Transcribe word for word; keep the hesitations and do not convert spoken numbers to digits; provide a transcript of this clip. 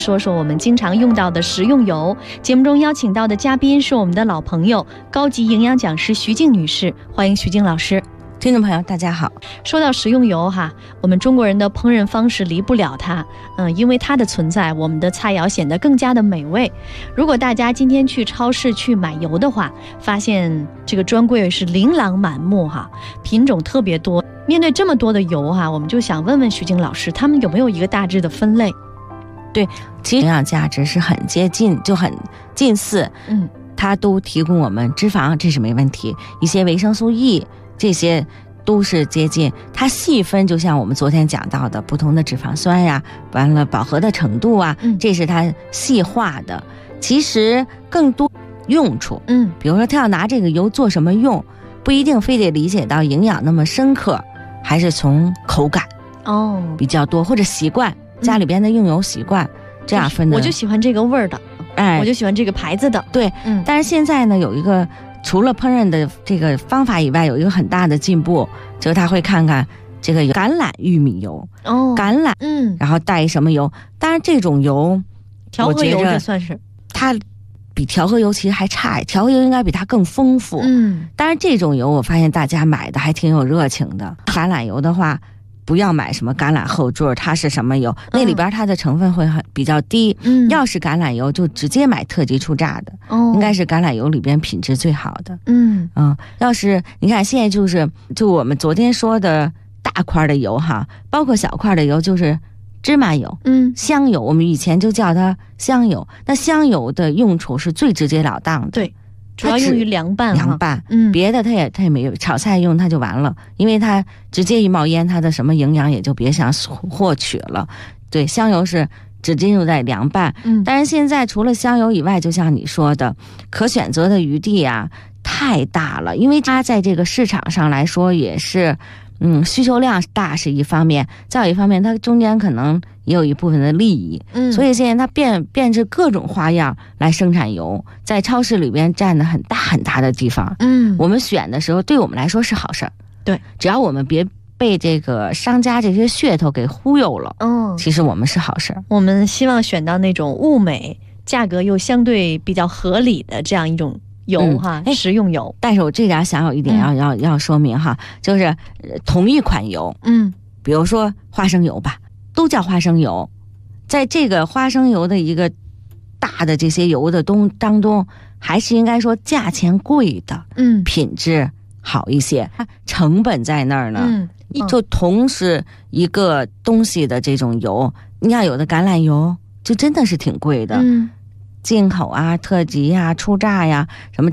说说我们经常用到的食用油。节目中邀请到的嘉宾是我们的老朋友，高级营养讲师徐静女士，欢迎徐静老师。 听众朋友大家好。 说到食用油哈，我们中国人的烹饪方式离不了它，嗯，因为它的存在，我们的菜肴显得更加的美味。如果大家今天去超市去买油的话，发现这个专柜是琳琅满目哈，品种特别多。面对这么多的油哈，我们就想问问徐静老师，他们有没有一个大致的分类？ 对，其实营养价值是很接近，就很近似，嗯，它都提供我们脂肪，这是没问题，一些维生素 E 这些都是接近。它细分，就像我们昨天讲到的不同的脂肪酸呀，完了饱和的程度啊，嗯，这是它细化的。其实更多用处，嗯，比如说他要拿这个油做什么用，不一定非得理解到营养那么深刻，还是从口感哦比较多，或者习惯。家里边的用油习惯，嗯，这样分的。 我就喜欢这个味儿的，哎，我就喜欢这个牌子的。 对，嗯。但是现在呢，有一个除了烹饪的这个方法以外，有一个很大的进步，就是他会看看这个橄榄玉米油哦，橄榄，嗯，然后带什么油？当然这种油， 调和油这算是它比调和油其实还差，调和油应该比它更丰富。嗯，当然这种油我发现大家买的还挺有热情的。橄榄油的话，不要买什么橄榄后缀，它是什么油，嗯，那里边它的成分会很比较低。嗯，要是橄榄油就直接买特级初榨的，哦，应该是橄榄油里边品质最好的。嗯嗯，要是你看现在就是就我们昨天说的大块的油哈，包括小块的油，就是芝麻油，嗯，香油，我们以前就叫它香油。那香油的用处是最直截了当的， 对，主要用于凉拌， 凉拌，嗯，别的它也它也没有，炒菜用它就完了，因为它直接一冒烟，它的什么营养也就别想获取了。对，香油是直接用在凉拌，嗯，但是现在除了香油以外，就像你说的，可选择的余地啊太大了，因为它在这个市场上来说也是。嗯，需求量大是一方面，再有一方面，它中间可能也有一部分的利益，嗯，所以现在它变变着各种花样来生产油，在超市里边占了很大很大的地方，嗯，我们选的时候对我们来说是好事儿， 对， 只要我们别被这个商家这些噱头给忽悠了，嗯，其实我们是好事儿。 我们希望选到那种物美、价格又相对比较合理的这样一种油哈，嗯，食用油。 但是我这点想有一点要、嗯、要要说明哈，就是、呃、同一款油，嗯，比如说花生油吧，都叫花生油，在这个花生油的一个大的这些油的东当中，还是应该说价钱贵的，嗯，品质好一些，它成本在那儿呢，嗯，就同是一个东西的这种油，你看有的橄榄油就真的是挺贵的，嗯。进口啊、特级呀、初榨呀，什么